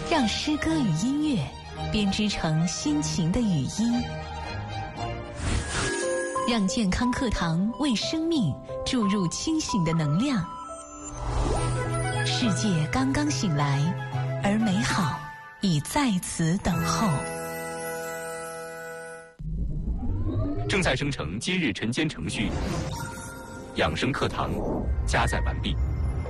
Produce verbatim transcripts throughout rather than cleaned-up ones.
让诗歌与音乐编织成心情的语音，让健康课堂为生命注入清醒的能量。世界刚刚醒来，而美好已在此等候。 正在生成今日晨间程序，养生课堂加载完毕。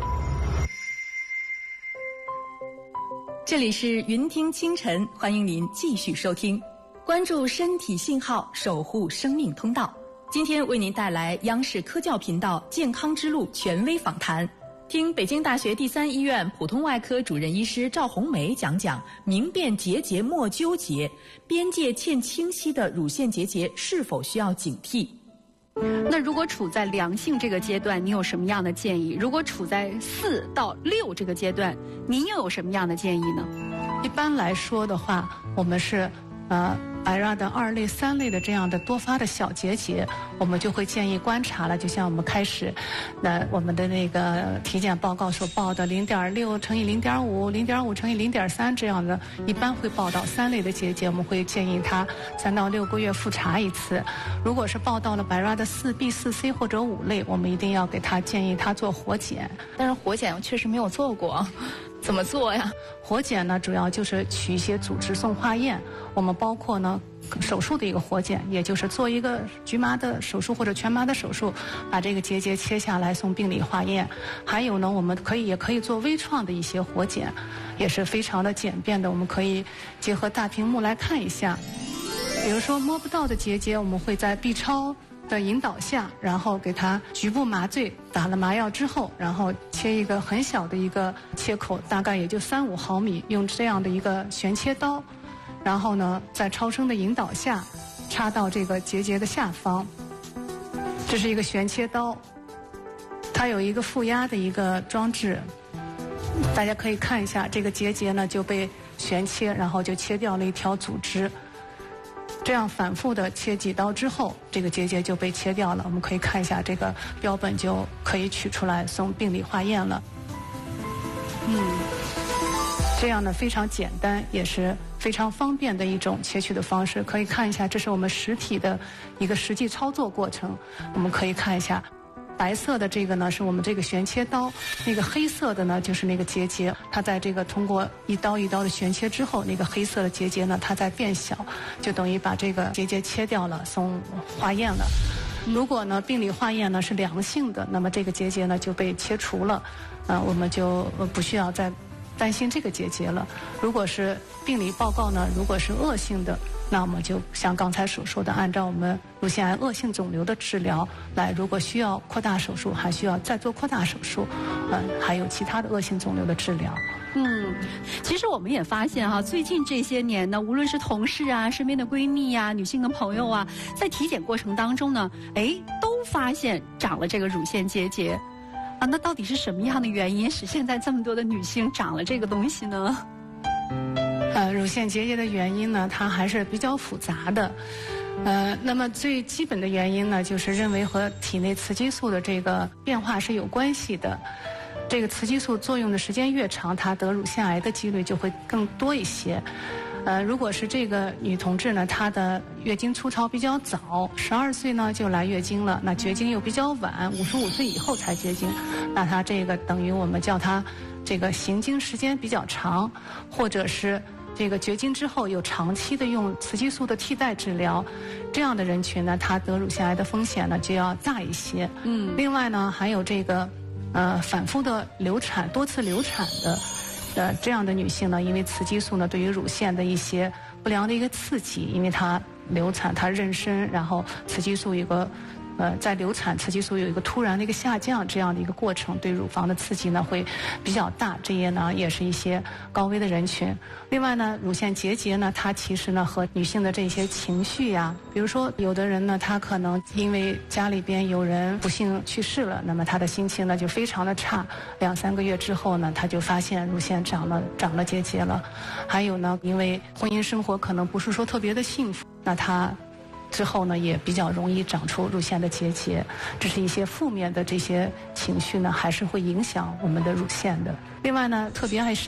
这里是云听清晨，欢迎您继续收听，关注身体信号，守护生命通道。今天为您带来央视科教频道健康之路权威访谈，听北京大学第三医院普通外科主任医师赵红梅讲讲明辨结节莫纠结，边界欠清晰的乳腺结节是否需要警惕。 那如果处在良性这个阶段，你有什么样的建议？如果处在四到六这个阶段，您又有什么样的建议呢？ 一般来说的话，我们是呃白rad的二类、三类的这样的多发的小结节，我们就会建议观察了。就像我们开始，那我们的那个体检报告所报的零点六乘以零点五、零点五乘以零点三这样的，一般会报到三类的结节，我们会建议他三到六个月复查一次。如果是报到了白rad的四 B、四 C 或者五类，我们一定要给他建议他做活检。 但是活检我确实没有做过。怎么做呀？ 活检呢，主要就是取一些组织送化验，我们包括呢手术的一个活检，也就是做一个局麻的手术或者全麻的手术，把这个结节切下来送病理化验。还有呢，我们可以也可以做微创的一些活检，也是非常的简便的，我们可以结合大屏幕来看一下。比如说摸不到的结节，我们会在 B 超的引导下，然后给他局部麻醉，打了麻药之后，然后切一个很小的一个切口，大概也就三五毫米，用这样的一个旋切刀，然后呢在超声的引导下插到这个结节的下方。这是一个旋切刀，它有一个负压的一个装置，大家可以看一下，这个结节呢就被旋切，然后就切掉了一条组织。这样反复的切几刀之后，这个结节就被切掉了。我们可以看一下这个标本，就可以取出来送病理化验了。嗯，这样呢非常简单，也是非常方便的一种切取的方式。可以看一下，这是我们实体的一个实际操作过程。我们可以看一下。白色的这个呢是我们这个旋切刀，那个黑色的呢就是那个结节，它在这个通过一刀一刀的旋切之后，那个黑色的结节呢它在变小，就等于把这个结节切掉了，送化验了。如果呢病理化验呢是良性的，那么这个结节呢就被切除了，呃我们就不需要再担心这个结节了。如果是病理报告呢，如果是恶性的，那我们就像刚才所说的，按照我们乳腺癌恶性肿瘤的治疗来，如果需要扩大手术，还需要再做扩大手术，嗯，还有其他的恶性肿瘤的治疗。 嗯，其实我们也发现哈，最近这些年呢，无论是同事啊、身边的闺蜜啊、女性的朋友啊，在体检过程当中呢，哎，都发现长了这个乳腺结节啊。那到底是什么样的原因使现在这么多的女性长了这个东西呢？ 呃，乳腺结节的原因呢，它还是比较复杂的。呃，那么最基本的原因呢，就是认为和体内雌激素的这个变化是有关系的。这个雌激素作用的时间越长，它得乳腺癌的几率就会更多一些。呃，如果是这个女同志呢，她的月经初潮比较早，十二岁呢就来月经了，那绝经又比较晚，五十五岁以后才绝经，那她这个等于我们叫她这个行经时间比较长，或者是这个绝经之后有长期的用雌激素的替代治疗，这样的人群呢，她得乳腺癌的风险呢就要大一些。嗯，另外呢，还有这个呃反复的流产、多次流产的呃这样的女性呢，因为雌激素呢对于乳腺的一些不良的一个刺激，因为她流产、她妊娠，然后雌激素有个呃，在流产雌激素有一个突然的一个下降，这样的一个过程对乳房的刺激呢会比较大，这些呢也是一些高危的人群。另外呢，乳腺结节呢，它其实呢和女性的这些情绪呀，比如说有的人呢，他可能因为家里边有人不幸去世了，那么他的心情呢就非常的差，两三个月之后呢，他就发现乳腺长了长了结节了。还有呢，因为婚姻生活可能不是说特别的幸福，那他之后呢也比较容易长出乳腺的结节，这是一些负面的这些情绪呢，还是会影响我们的乳腺的。另外呢，特别爱生